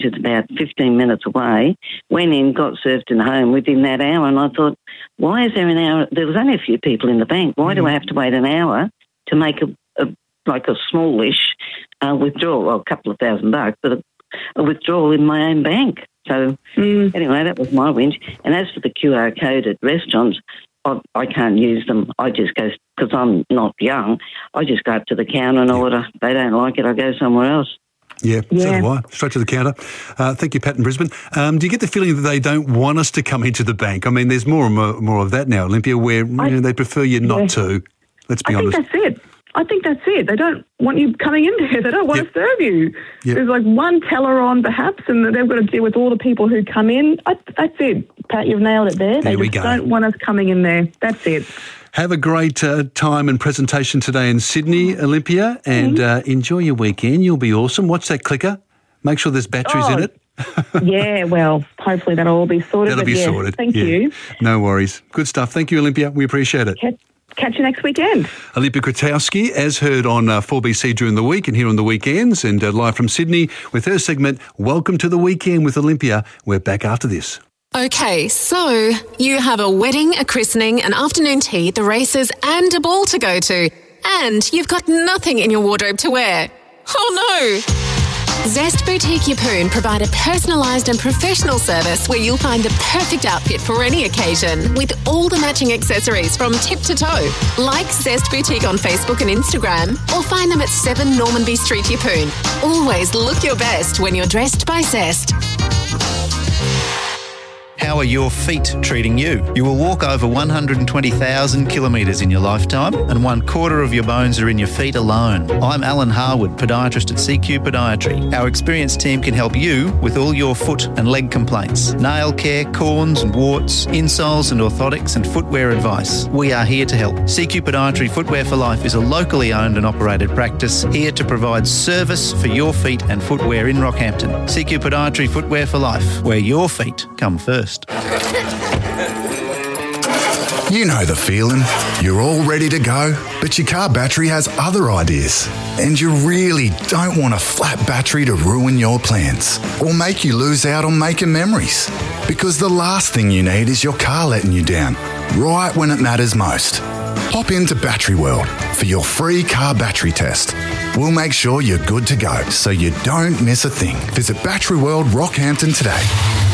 is about 15 minutes away, went in, got served and home within that hour. And I thought, why is there an hour? There was only a few people in the bank. Why do I have to wait an hour to make a smallish withdrawal? Well, a couple of $1,000, but a withdrawal in my own bank. So anyway, that was my whinge. And as for the QR code at restaurants, I can't use them. I just go, because I'm not young, I just go up to the counter and order. If they don't like it, I go somewhere else. Yeah, so do I. Straight to the counter. Thank you, Pat in Brisbane. Do you get the feeling that they don't want us to come into the bank? I mean, there's more and more of that now, Olympia, where they prefer you not to. Let's be honest. I think that's it. They don't want you coming in there. They don't want to serve you. There's like one teller on perhaps, and they've got to deal with all the people who come in. That's it. Pat, you've nailed it there. They just don't want us coming in there. That's it. Have a great time and presentation today in Sydney, Olympia, and enjoy your weekend. You'll be awesome. Watch that clicker. Make sure there's batteries in it. Yeah, well, hopefully that'll all be sorted. That'll be sorted. Thank you. No worries. Good stuff. Thank you, Olympia. We appreciate it. Catch you next weekend. Olympia Kwiatkowski, as heard on 4BC during the week and here on the weekends, and live from Sydney with her segment, Welcome to the Weekend with Olympia. We're back after this. Okay, so you have a wedding, a christening, an afternoon tea, the races and a ball to go to. And you've got nothing in your wardrobe to wear. Oh no! Zest Boutique Yeppoon provide a personalised and professional service where you'll find the perfect outfit for any occasion with all the matching accessories from tip to toe. Like Zest Boutique on Facebook and Instagram or find them at 7 Normanby Street, Yeppoon. Always look your best when you're dressed by Zest. How are your feet treating you? You will walk over 120,000 kilometres in your lifetime, and 1/4 of your bones are in your feet alone. I'm Alan Harwood, podiatrist at CQ Podiatry. Our experienced team can help you with all your foot and leg complaints, nail care, corns and warts, insoles and orthotics and footwear advice. We are here to help. CQ Podiatry Footwear for Life is a locally owned and operated practice here to provide service for your feet and footwear in Rockhampton. CQ Podiatry Footwear for Life, where your feet come first. You know the feeling. You're all ready to go, but your car battery has other ideas. And you really don't want a flat battery to ruin your plans or make you lose out on making memories. Because the last thing you need is your car letting you down, right when it matters most. Hop into Battery World for your free car battery test. We'll make sure you're good to go so you don't miss a thing. Visit Battery World Rockhampton today.